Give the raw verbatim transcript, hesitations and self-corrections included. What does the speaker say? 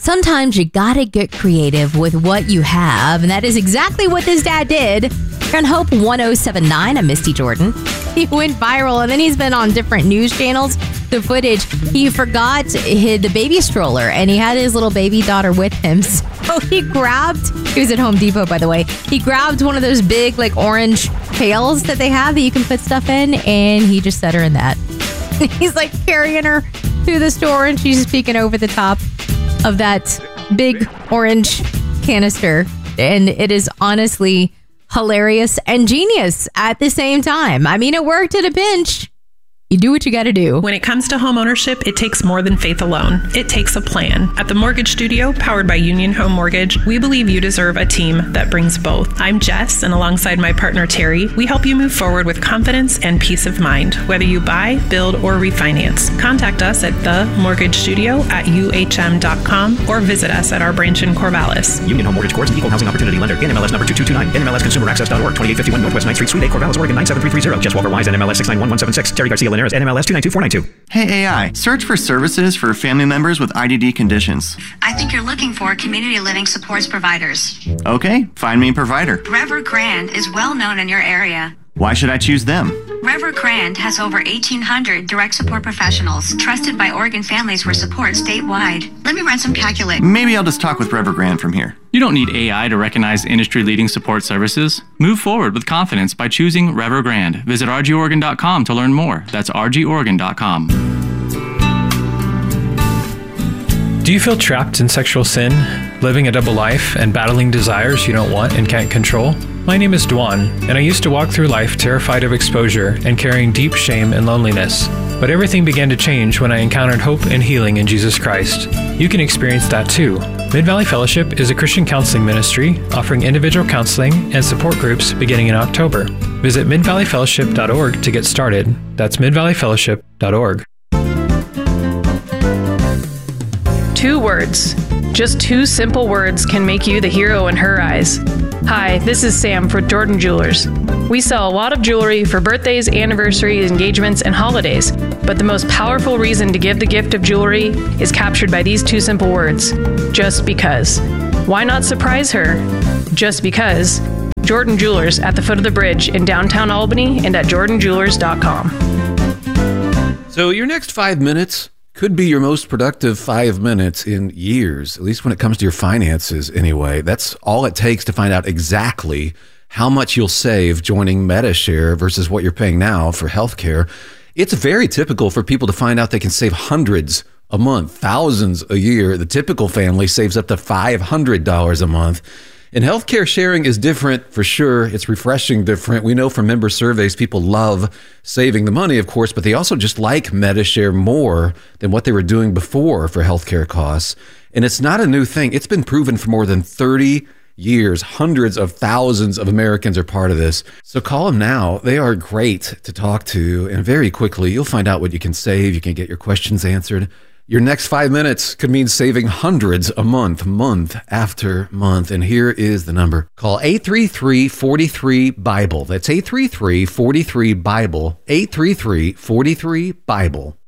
sometimes you gotta get creative with what you have, and that is exactly what this dad did. You're on Hope one oh seven point nine. I'm Misty Jordan. He went viral, and then he's been on different news channels. The footage, he forgot his, the baby stroller, and he had his little baby daughter with him. So he grabbed, he was at Home Depot, by the way, he grabbed one of those big, like, orange pails that they have that you can put stuff in, and he just set her in that. He's, like, carrying her through the store, and she's peeking over the top of that big orange canister. And it is honestly hilarious and genius at the same time. I mean, it worked at a pinch. You do what you got to do. When it comes to home ownership, it takes more than faith alone. It takes a plan. At the Mortgage Studio, powered by Union Home Mortgage, we believe you deserve a team that brings both. I'm Jess, and alongside my partner Terry, we help you move forward with confidence and peace of mind, whether you buy, build, or refinance. Contact us at the mortgage studio at u h m dot com or visit us at our branch in Corvallis. Union Home Mortgage Corp. Equal Housing Opportunity Lender. N M L S number two two two nine. N M L S consumer access dot org. twenty-eight fifty-one Northwest ninth Street, Suite eight, Corvallis, Oregon nine seven three three zero. Jess Walker Wise, N M L S six nine one one seven six. Terry Garcia Linares, N M L S two nine two four nine two. Hey A I, search for services for family members with I D D conditions. I think you're looking for community living supports providers. Okay, find me a provider. Rever Grand is well known in your area. Why should I choose them? Rever Grand has over eighteen hundred direct support professionals trusted by Oregon families for support statewide. Let me run some calculations. Maybe I'll just talk with Rever Grand from here. You don't need A I to recognize industry-leading support services. Move forward with confidence by choosing Rever Grand. Visit r g oregon dot com to learn more. That's r g oregon dot com. Do you feel trapped in sexual sin, living a double life, and battling desires you don't want and can't control? My name is Dwan, and I used to walk through life terrified of exposure and carrying deep shame and loneliness. But everything began to change when I encountered hope and healing in Jesus Christ. You can experience that too. Mid-Valley Fellowship is a Christian counseling ministry offering individual counseling and support groups beginning in October. Visit mid valley fellowship dot org to get started. That's mid valley fellowship dot org. Two words. Just two simple words can make you the hero in her eyes. Hi, this is Sam for Jordan Jewelers. We sell a lot of jewelry for birthdays, anniversaries, engagements, and holidays, but the most powerful reason to give the gift of jewelry is captured by these two simple words: just because. Why not surprise her? Just because. Jordan Jewelers at the foot of the bridge in downtown Albany and at jordan jewelers dot com. So your next five minutes could be your most productive five minutes in years, at least when it comes to your finances anyway. That's all it takes to find out exactly how much you'll save joining Medi-Share versus what you're paying now for healthcare. It's very typical for people to find out they can save hundreds a month, thousands a year. The typical family saves up to five hundred dollars a month. And healthcare sharing is different for sure. It's refreshing different. We know from member surveys, people love saving the money, of course, but they also just like Medi-Share more than what they were doing before for healthcare costs. And it's not a new thing. It's been proven for more than thirty years. Hundreds of thousands of Americans are part of this. So call them now. They are great to talk to. And very quickly, you'll find out what you can save. You can get your questions answered. Your next five minutes could mean saving hundreds a month, month after month. And here is the number. Call eight three three, four three, BIBLE. That's eight three three, four three, BIBLE. eight three three, four three, BIBLE.